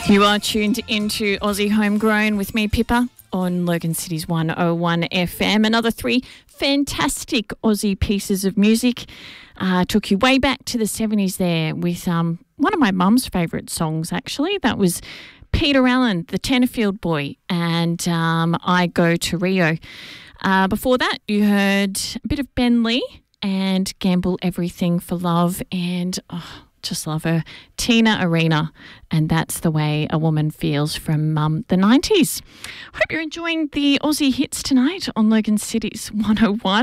You are tuned into Aussie Homegrown with me, Pippa, on Logan City's 101 FM. Another 3 fantastic Aussie pieces of music. Took you way back to the 70s there with one of my mum's favourite songs, actually. That was Peter Allen, the Tenterfield Boy, and I Go to Rio. Before that, you heard a bit of Ben Lee and Gamble Everything for Love, and just love her, Tina Arena, and That's the Way a Woman Feels from the 90s. Hope you're enjoying the Aussie hits tonight on Logan City's 101,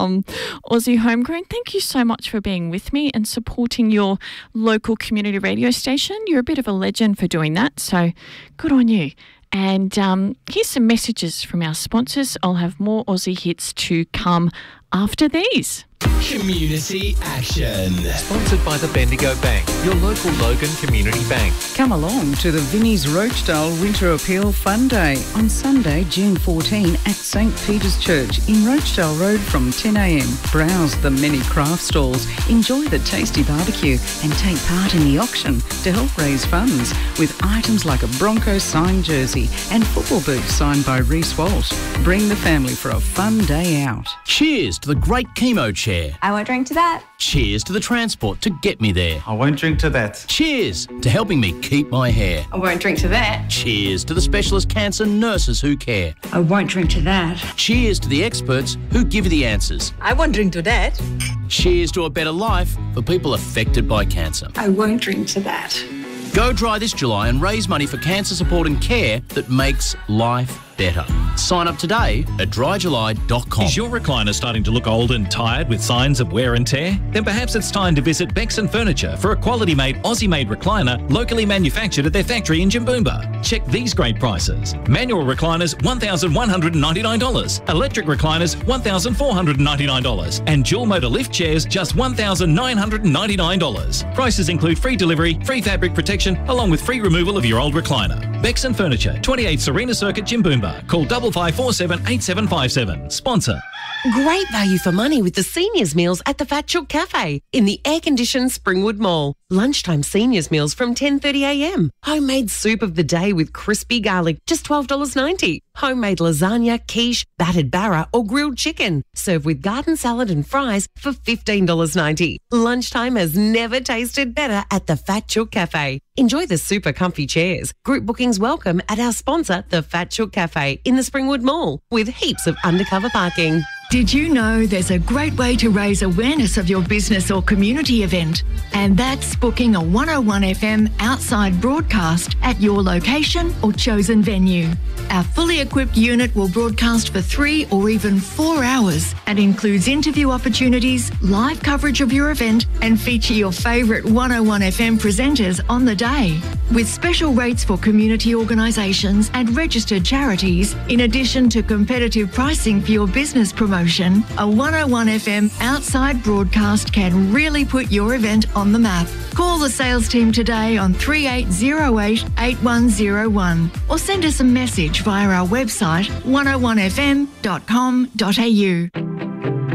Aussie Homegrown. Thank you so much for being with me and supporting your local community radio station. You're a bit of a legend for doing that, so good on you. And here's some messages from our sponsors. I'll have more Aussie hits to come after these. Community Action. Sponsored by the Bendigo Bank, your local Logan Community Bank. Come along to the Vinnie's Rochedale Winter Appeal Fun Day on Sunday, June 14 at St Peter's Church in Rochedale Road from 10 a.m. Browse the many craft stalls, enjoy the tasty barbecue and take part in the auction to help raise funds with items like a Broncos signed jersey and football boots signed by Reece Walsh. Bring the family for a fun day out. Cheers to the great chemo chair. I won't drink to that. Cheers to the transport to get me there. I won't drink to that. Cheers to helping me keep my hair. I won't drink to that. Cheers to the specialist cancer nurses who care. I won't drink to that. Cheers to the experts who give you the answers. I won't drink to that. Cheers to a better life for people affected by cancer. I won't drink to that. Go dry this July and raise money for cancer support and care that makes life better. Sign up today at dryjuly.com. Is your recliner starting to look old and tired with signs of wear and tear? Then perhaps it's time to visit Bexon Furniture for a quality-made, Aussie-made recliner locally manufactured at their factory in Jimboomba. Check these great prices. Manual recliners, $1,199. Electric recliners, $1,499. And dual motor lift chairs, just $1,999. Prices include free delivery, free fabric protection, along with free removal of your old recliner. Bexon Furniture, 28 Serena Circuit, Jimboomba. Call 5547 8757. Sponsor. Great value for money with the seniors meals at the Fat Chook Cafe in the air-conditioned Springwood Mall. Lunchtime seniors meals from 10:30am. Homemade soup of the day with crispy garlic, just $12.90. Homemade lasagna, quiche, battered barra or grilled chicken. Served with garden salad and fries for $15.90. Lunchtime has never tasted better at the Fat Chook Cafe. Enjoy the super comfy chairs. Group bookings welcome at our sponsor, the Fat Chook Cafe in the Springwood Mall, with heaps of undercover parking. Did you know there's a great way to raise awareness of your business or community event? And that's booking a 101 FM outside broadcast at your location or chosen venue. Our fully equipped unit will broadcast for 3 or even 4 hours and includes interview opportunities, live coverage of your event, and feature your favourite 101 FM presenters on the day. With special rates for community organisations and registered charities, in addition to competitive pricing for your business promotion, a 101 FM outside broadcast can really put your event on the map. Call the sales team today on 3808 8101 or send us a message via our website 101fm.com.au.